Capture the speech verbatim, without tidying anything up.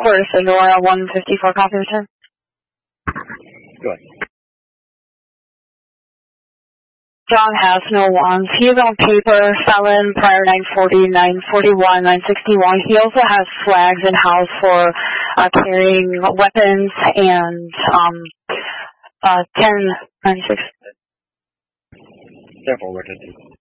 Quarter Sonora one fifty-four, copy return. Go ahead. John has no wands. He is on paper, felon, prior nine forty, nine forty-one, nine sixty-one. He also has flags in house for uh, carrying weapons and um, uh, ten ninety-six. Therefore, we're to